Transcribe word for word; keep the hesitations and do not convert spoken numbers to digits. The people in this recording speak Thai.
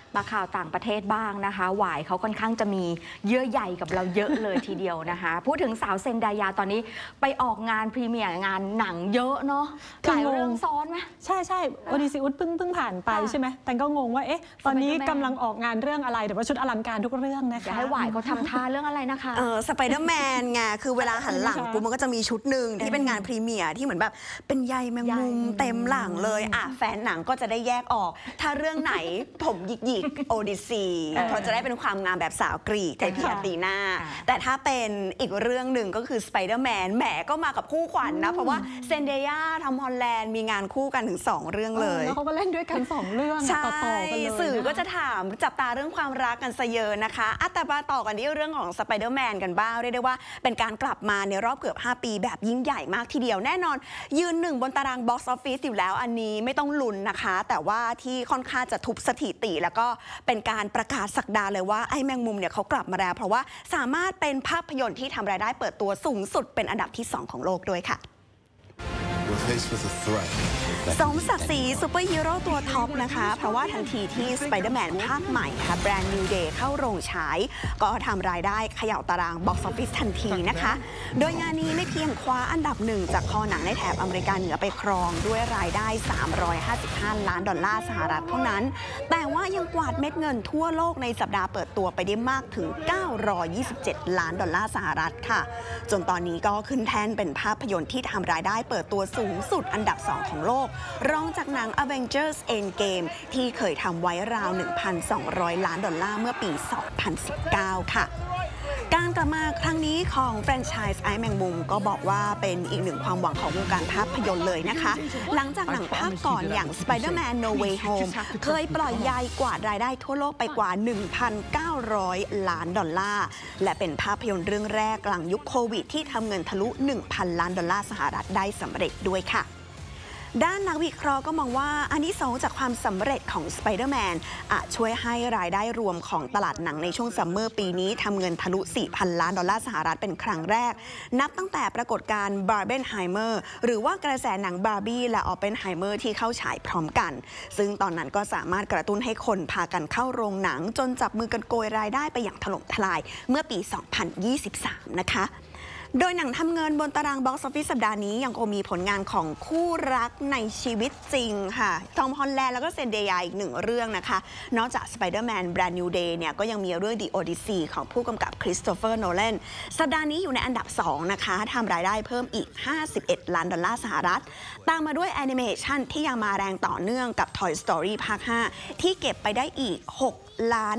มาข่าวต่างประเทศบ้างนะคะหวายเขาค่อนข้างจะมีเยื่อใยกับเราเยอะเลยทีเดียวนะคะพูดถึงสาวเซนไดายาตอนนี้ไปออกงานพรีเมียร์งานหนังเยอะเนาะหลายเรื่องซ้อนไหมใช่ใช่โอดิซิอุสเพิ่งเพิ่งผ่านไปใช่ไหมแต่ก็งงว่าเอ๊ะตอนนี้กำลังออกงานเรื่องอะไรแต่ว่าชุดอลังการทุกเรื่องนะคะอยากให้หวายเขาทำท่าเรื่องอะไรนะคะเออสไปเดอร์แมนไงคือเวลาหันหลังปุ๊บมันก็จะมีชุดหนึ่งที่เป็นงานพรีเมียร์ที่เหมือนแบบเป็นใยแมงมุมเต็มหลังเลยอ่ะแฟนหนังก็จะได้แยกออกถ้าเรื่องไหนผมหยิกหยิกโอดิซีเพราะจะได้เป็นความงามแบบสาวกรีกไทพีอาตีนาแต่ถ้าเป็นอีกเรื่องหนึ่งก็คือสไปเดอร์แมนแหมก็มากับคู่ขวัญนะเพราะว่าเซนเดียทอมฮอลแลนด์มีงานคู่กันถึงสองเรื่องเลยแล้วเขาก็เล่นด้วยกันสองเรื่องใช่ต่อๆกันเลยสื่อก็จะถามจับตาเรื่องความรักกันซะเยอะนะคะอ่ะแต่มาต่อกันที่เรื่องของสไปเดอร์แมนกันบ้างเรียกได้ว่าเป็นการกลับมาในรอบเกือบห้าปีแบบยิ่งใหญ่มากทีเดียวแน่นอนยืนหนึ่งบนตารางบ็อกซ์ออฟฟิศอยู่แล้วอันนี้ไม่ต้องลุ้นนะคะแต่ว่าที่ค่อนข้างจะทุบสถิติแล้วก็เป็นการประกาศสักดาเลยว่าไอ้แมงมุมเนี่ยเขากลับมาแล้วเพราะว่าสามารถเป็นภาพยนตร์ที่ทำรายได้เปิดตัวสูงสุดเป็นอันดับที่สองของโลกด้วยค่ะสมศักดิ์ศรีซูเปอร์ฮีโร่ตัวท็อปนะคะเพราะว่าทันทีที่ Spider-Man ภาคใหม่ค่ะ Brand New Day เข้าโรงฉายก็ทำรายได้เขย่าตาราง Box Office ทันทีนะคะโดยงานนี้ไม่เพียงคว้าอันดับหนึ่งจากคอหนังในแถบอเมริกาเหนือไปครองด้วยรายได้สามร้อยห้าสิบห้าล้านดอลลาร์สหรัฐเท่านั้นแต่ว่ายังกวาดเม็ดเงินทั่วโลกในสัปดาห์เปิดตัวไปได้มากถึงเก้าร้อยยี่สิบเจ็ดล้านดอลลาร์สหรัฐค่ะจนตอนนี้ก็ขึ้นแท่นเป็นภาพยนตร์ที่ทำรายได้เปิดตัวสูงสุดอันดับสองของโลกรองจากหนัง Avengers Endgame ที่เคยทำไว้ราว หนึ่งพันสองร้อย ล้านดอลลาร์เมื่อปี สองพันสิบเก้า ค่ะการกลับมาครั้งนี้ของแฟรนไชส์ไอ้แมงมุมก็บอกว่าเป็นอีกหนึ่งความหวังของวงการภาพยนตร์เลยนะคะหลังจากหนังภาคก่อนอย่าง Spider-Man No Way Home เคยปล่อยใยกวาดรายได้ทั่วโลกไปกว่า หนึ่งพันเก้าร้อย ล้านดอลลาร์และเป็นภาพยนตร์เรื่องแรกหลังยุคโควิดที่ทำเงินทะลุ หนึ่งพัน ล้านดอลลาร์สหรัฐได้สำเร็จด้วยค่ะด้านนักวิเคราะห์ก็มองว่าอานิสงส์จากความสำเร็จของ Spider-Man อาจช่วยให้รายได้รวมของตลาดหนังในช่วงซัมเมอร์ปีนี้ทำเงินทะลุ สี่พัน ล้านดอลลาร์สหรัฐเป็นครั้งแรกนับตั้งแต่ปรากฏการณ์ Barbenheimer หรือว่ากระแสหนัง Barbie และ Oppenheimer ที่เข้าฉายพร้อมกันซึ่งตอนนั้นก็สามารถกระตุ้นให้คนพากันเข้าโรงหนังจนจับมือกันโกยรายได้ไปอย่างถล่มทลายเมื่อปี สองพันยี่สิบสาม นะคะโดยหนังทำเงินบนตารางบ็อกซ์ออฟฟิศสัปดาห์นี้ยังคงมีผลงานของคู่รักในชีวิตจริงค่ะทอมฮอลแลนด์แล้วก็เซนเดียอีกหนึ่งเรื่องนะคะนอกจาก Spider-Man Brand New Day เนี่ยก็ยังมีเรื่อง The Odyssey ของผู้กำกับคริสโตเฟอร์โนแลนสัปดาห์นี้อยู่ในอันดับสองนะคะทำรายได้เพิ่มอีกห้าสิบเอ็ดล้านดอลลาร์สหรัฐตามมาด้วยแอนิเมชันที่ยังมาแรงต่อเนื่องกับ Toy Story ภาคห้าที่เก็บไปได้อีกหกล้าน